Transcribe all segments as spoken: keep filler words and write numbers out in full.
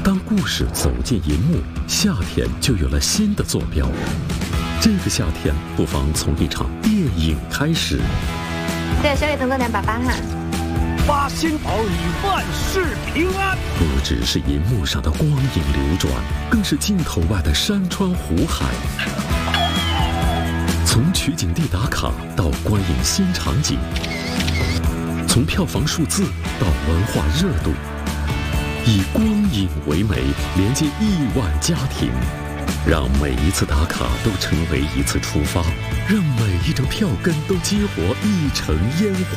当故事走进银幕，夏天就有了新的坐标。这个夏天，不妨从一场电影开始。 对，小李等等点，爸爸哈。 八仙儿与万事平安。 不只是银幕上的光影流转，更是镜头外的山川湖海。从取景地打卡到观影新场景，从票房数字到文化热度，以光影为媒，连接亿万家庭，让每一次打卡都成为一次出发，让每一张票根都激活一城烟火。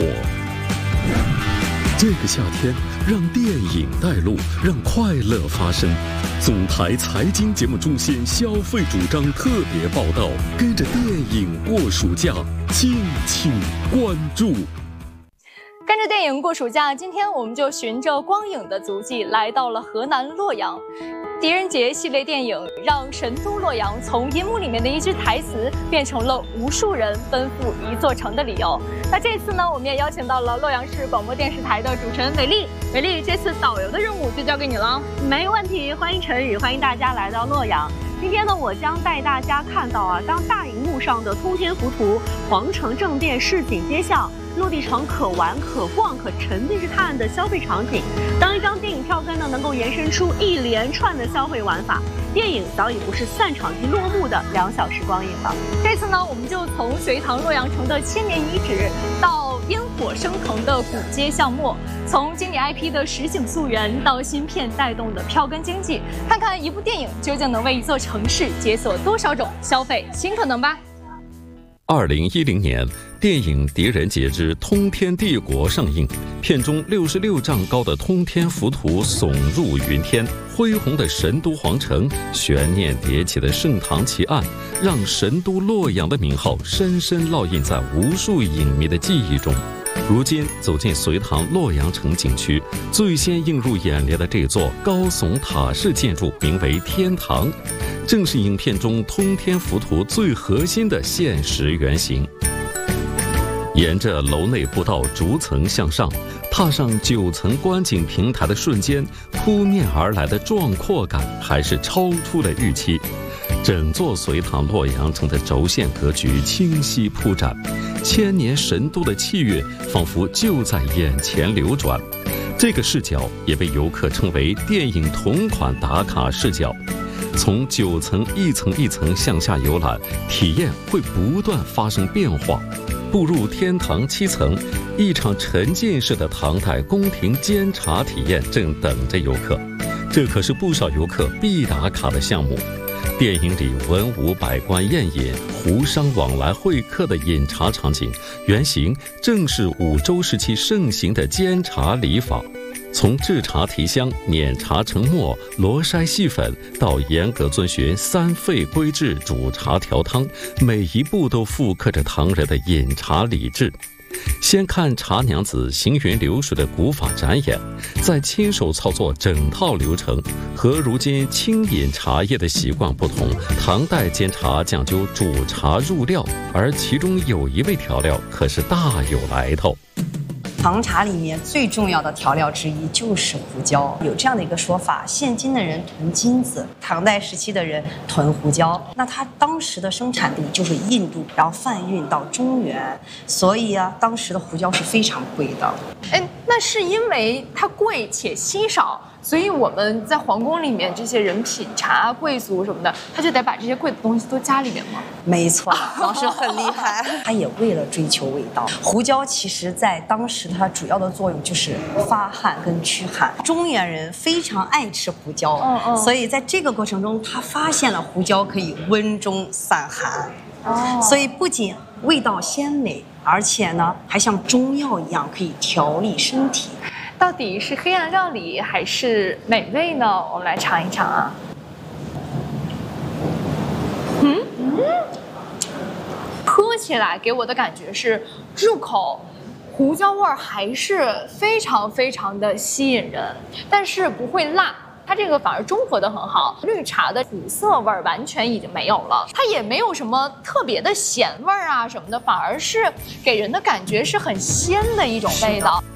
这个夏天，让电影带路，让快乐发生。总台财经节目中心消费主张特别报道，跟着电影过暑假，敬请关注。 跟着电影过暑假，今天我们就循着光影的足迹来到了河南洛阳。狄仁杰系列电影让神都洛阳从银幕里面的一句台词变成了无数人奔赴一座城的理由。那这次呢，我们也邀请到了洛阳市广播电视台的主持人伟丽。伟丽，这次导游的任务就交给你了。 没问题，欢迎陈宇，欢迎大家来到洛阳。今天呢，我将带大家看到啊，当大荧幕上的通天浮屠、皇城正殿市井街巷、落地城可玩可逛可沉浸式探的消费场景，当一张电影票根呢能够延伸出一连串的消费玩法，电影早已不是散场即落幕的两小时光影了。 这次呢，我们就从隋唐洛阳城的千年遗址到烟火升腾的古街巷陌，从经典 I P 的实景溯源到芯片带动的票根经济，看看一部电影究竟能为一座城市解锁多少种消费新可能吧。 二零一零年，电影《狄仁杰之通天帝国》上映，片中六十六丈高的通天浮屠耸入云天，恢宏的神都皇城，悬念迭起的盛唐奇案，让神都洛阳的名号深深烙印在无数影迷的记忆中。如今走进隋唐洛阳城景区，最先映入眼帘的这座高耸塔式建筑名为天堂，正是影片中通天浮屠最核心的现实原型。沿着楼内步道逐层向上，踏上九层观景平台的瞬间，扑面而来的壮阔感还是超出了预期。整座隋唐洛阳城的轴线格局清晰铺展，千年神都的气韵仿佛就在眼前流转。这个视角也被游客称为电影同款打卡视角。从九层一层一层向下游览，体验会不断发生变化。步入天堂七层，一场沉浸式的唐代宫廷监察体验正等着游客。这可是不少游客必打卡的项目。电影里文武百官宴饮、胡商往来会客的饮茶场景，原型正是五周时期盛行的监察礼法。从制茶提香、碾茶成末、罗筛细粉，到严格遵循三沸归制煮茶调汤，每一步都复刻着唐人的饮茶礼制。先看茶娘子行云流水的古法展演，再亲手操作整套流程。和如今轻饮茶叶的习惯不同，唐代煎茶讲究煮茶入料，而其中有一味调料可是大有来头。 唐茶里面最重要的调料之一就是胡椒，有这样的一个说法：现今的人囤金子，唐代时期的人囤胡椒。那它当时的生产地就是印度，然后贩运到中原，所以啊，当时的胡椒是非常贵的。 哎，那是因为它贵且稀少，所以我们在皇宫里面这些人品茶、贵族什么的，他就得把这些贵的东西都加里面吗？ 没错，王师很厉害。他也为了追求味道，胡椒其实在当时它主要的作用就是发汗跟驱寒。中原人非常爱吃胡椒，嗯嗯，所以在这个过程中，他发现了胡椒可以温中散寒。哦，所以不仅味道鲜美，而且呢，还像中药一样可以调理身体。 到底是黑暗料理还是美味呢？我们来尝一尝啊。嗯嗯，喝起来给我的感觉是入口胡椒味儿还是非常非常的吸引人，但是不会辣。它这个反而中和的很好，绿茶的苦涩味儿完全已经没有了，它也没有什么特别的咸味儿啊什么的，反而是给人的感觉是很鲜的一种味道。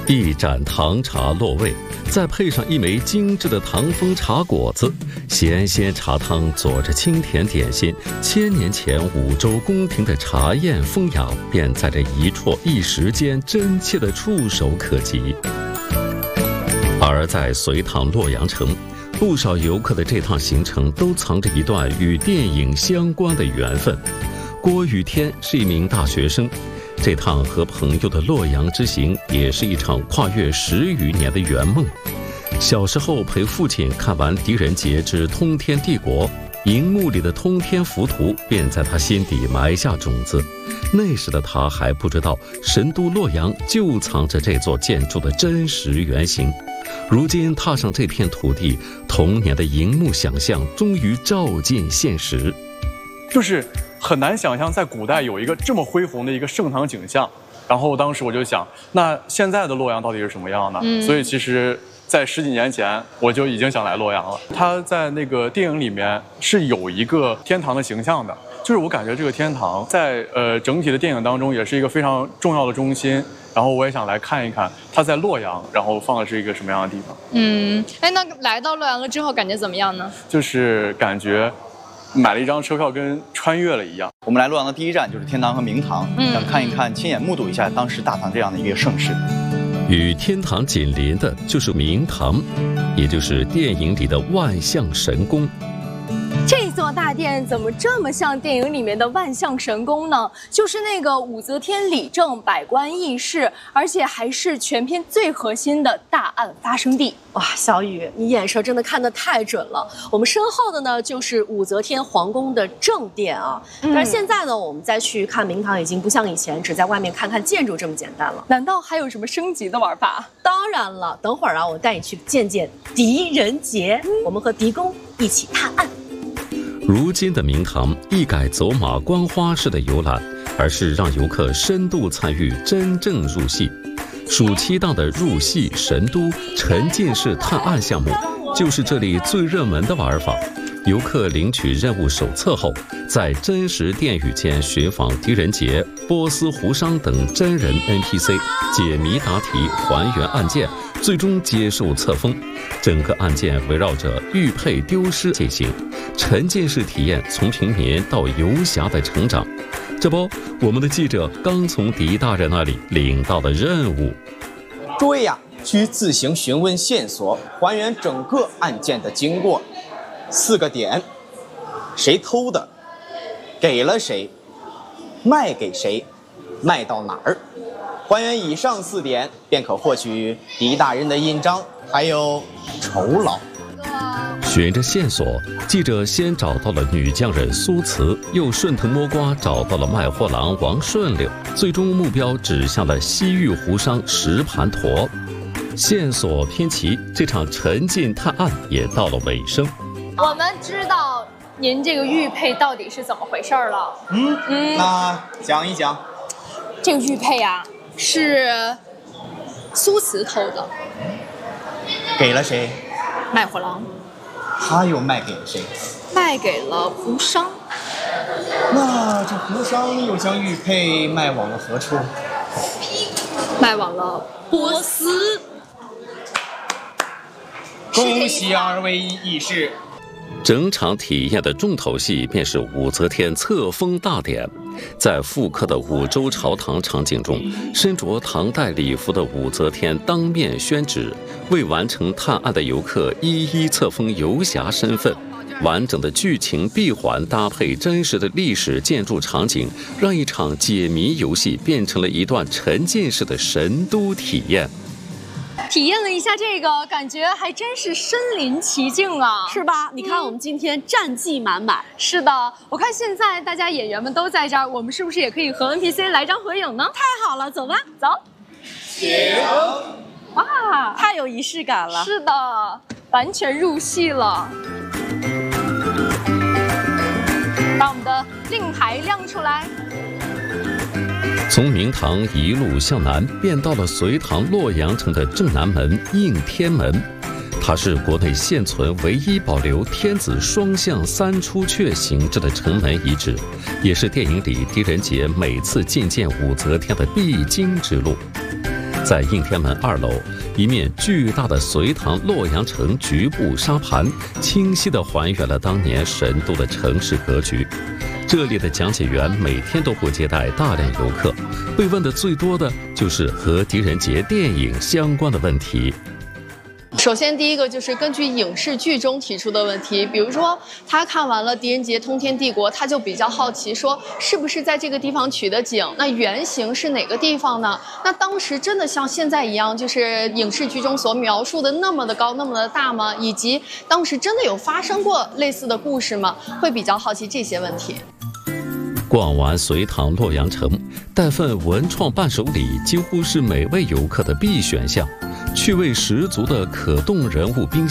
一盏糖茶落味，再配上一枚精致的糖蜂茶果子，咸鲜茶汤佐着清甜点心，千年前五州宫廷的茶宴风雅便在这一啜一时间真切的触手可及。而在隋唐洛阳城，不少游客的这趟行程都藏着一段与电影相关的缘分。郭雨天是一名大学生，这趟和朋友的洛阳之行也是一场跨越十余年的圆梦。小时候陪父亲看完《狄仁杰之通天帝国》，荧幕里的通天浮屠便在他心底埋下种子。那时的他还不知道神都洛阳就藏着这座建筑的真实原型。如今踏上这片土地，童年的荧幕想象终于照进现实。 就是很难想象在古代有一个这么恢宏的一个盛唐景象，然后当时我就想，那现在的洛阳到底是什么样呢？嗯、所以其实，在十几年前我就已经想来洛阳了。它在那个电影里面是有一个天堂的形象的，就是我感觉这个天堂在呃整体的电影当中也是一个非常重要的中心。然后我也想来看一看它在洛阳，然后放的是一个什么样的地方。嗯， 哎，那来到洛阳了之后感觉怎么样呢？ 就是感觉买了一张车票跟穿越了一样。 我们来洛阳的第一站就是天堂和明堂，嗯、想看一看，亲眼目睹一下当时大唐这样的一个盛世。 与天堂紧邻的就是明堂，也就是电影里的万象神宫。 这座大殿怎么这么像电影里面的万象神宫呢？就是那个武则天理政百官议事，而且还是全片最核心的大案发生地。 哇，小雨，你眼神真的看得太准了。我们身后的呢，就是武则天皇宫的正殿啊。嗯、但是现在呢，我们再去看明堂，已经不像以前只在外面看看建筑这么简单了。 难道还有什么升级的玩法？ 当然了，等会儿啊，我带你去见见狄仁杰，嗯、我们和狄公一起探案。 如今的明堂一改走马观花式的游览，而是让游客深度参与，真正入戏。暑期档的入戏神都沉浸式探案项目，就是这里最热门的玩法。游客领取任务手册后，在真实殿宇间寻访狄仁杰、波斯胡商等真人 N P C， 解谜答题，还原案件，最终接受册封。整个案件围绕着玉佩丢失进行，沉浸式体验从平民到游侠的成长。这不，我们的记者刚从狄大人那里领到的任务。 诸位呀，需自行询问线索，还原整个案件的经过。四个点：谁偷的，给了谁，卖给谁，卖到哪儿。还原以上四点，便可获取狄大人的印章，还有酬劳。 循着线索，记者先找到了女匠人苏慈，又顺藤摸瓜找到了卖货郎王顺溜，最终目标指向了西域胡商石盘陀。线索拼齐，这场沉浸探案也到了尾声。 我们知道您这个玉佩到底是怎么回事了。 嗯嗯，那讲一讲。 这个玉佩啊，是苏慈偷的。 给了谁？ 卖货郎。 他又卖给了谁？ 卖给了胡商。 那这胡商又将玉佩卖往了何处？ 卖往了波斯。 恭喜二位义士。 整场体验的重头戏便是武则天册封大典。在复刻的五州朝堂场景中，身着唐代礼服的武则天当面宣旨，为完成探案的游客一一册封游侠身份。完整的剧情闭环搭配真实的历史建筑场景，让一场解谜游戏变成了一段沉浸式的神都体验。 体验了一下这个，感觉还真是身临其境啊， 是吧？你看我们今天战绩满满。 嗯、是的，我看现在大家演员们都在这儿，我们是不是也可以和 N P C 来张合影呢？ 太好了，走吧， 走。 行。 哇，太有仪式感了。 是的，完全入戏了。把我们的令牌亮出来。 从明堂一路向南，便到了隋唐洛阳城的正南门应天门。它是国内现存唯一保留天子双向三出阙形制的城门遗址，也是电影里狄仁杰每次觐见武则天的必经之路。 在应天门二楼，一面巨大的隋唐洛阳城局部沙盘，清晰地还原了当年神都的城市格局。这里的讲解员每天都会接待大量游客，被问的最多的就是和狄仁杰电影相关的问题。 首先，第一个就是根据影视剧中提出的问题，比如说他看完了狄仁杰通天帝国，他就比较好奇，说是不是在这个地方取的景？那原型是哪个地方呢？那当时真的像现在一样，就是影视剧中所描述的那么的高、那么的大吗？以及当时真的有发生过类似的故事吗？会比较好奇这些问题。 逛完隋唐洛阳城，带份文创伴手礼几乎是每位游客的必选项。趣味十足的可动人物冰